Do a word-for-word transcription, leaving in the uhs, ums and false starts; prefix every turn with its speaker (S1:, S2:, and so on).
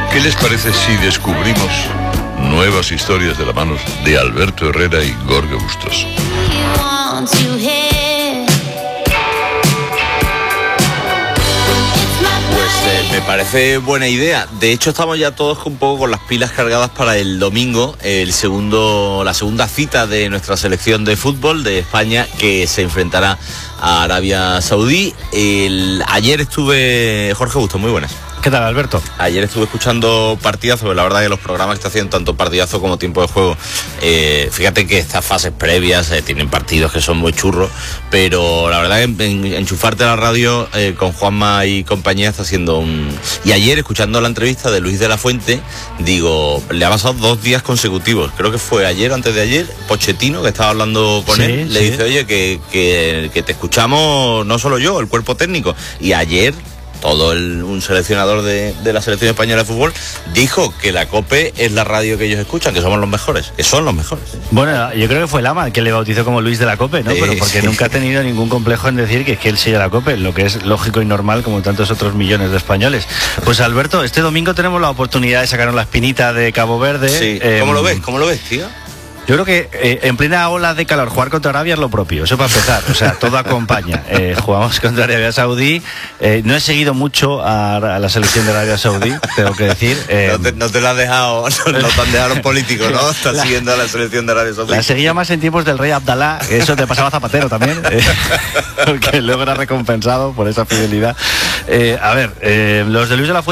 S1: ¿Qué les parece si descubrimos nuevas historias de la mano de Alberto Herrera y Jorge Bustos?
S2: Me parece buena idea. De hecho, estamos ya todos un poco con las pilas cargadas para el domingo, el segundo, la segunda cita de nuestra selección de fútbol de España, que se enfrentará a Arabia Saudí. El, ayer estuve... Jorge Bustos, muy buenas.
S3: ¿Qué tal, Alberto?
S2: Ayer estuve escuchando Partidazo, pero la verdad que los programas que está haciendo tanto Partidazo como Tiempo de Juego, eh, fíjate que estas fases previas eh, tienen partidos que son muy churros, pero la verdad que en, en, enchufarte a la radio eh, con Juanma y compañía está haciendo un... Y ayer, escuchando la entrevista de Luis de la Fuente, digo, le ha pasado dos días consecutivos, creo que fue ayer, antes de ayer, Pochettino, que estaba hablando con sí, él, le sí. dice, oye, que, que, que te escuchamos no solo yo, el cuerpo técnico, y ayer... todo el, un seleccionador de, de la selección española de fútbol dijo que la COPE es la radio que ellos escuchan, que somos los mejores, que son los mejores.
S3: Bueno, yo creo que fue Lama el que le bautizó como Luis de la COPE, ¿no? Sí, pero porque sí. nunca ha tenido ningún complejo en decir que es que él sigue la COPE, lo que es lógico y normal como tantos otros millones de españoles. Pues Alberto, este domingo tenemos la oportunidad de sacarnos la espinita de Cabo Verde.
S2: Sí.
S3: Eh,
S2: ¿Cómo lo ves? ¿Cómo lo ves, tío?
S3: Yo creo que eh, en plena ola de calor jugar contra Arabia es lo propio, eso para empezar, o sea, todo acompaña. Eh, jugamos contra Arabia Saudí, eh, no he seguido mucho a, a la selección de Arabia Saudí, tengo que decir. Eh,
S2: no, te, no te la has dejado, no, no te han dejado un político, ¿no? Estás la, siguiendo a la selección de Arabia Saudí.
S3: La seguía más en tiempos del rey Abdalá, eso te pasaba Zapatero también, eh, porque luego era recompensado por esa fidelidad. Eh, a ver, eh, los de Luis de la Fuente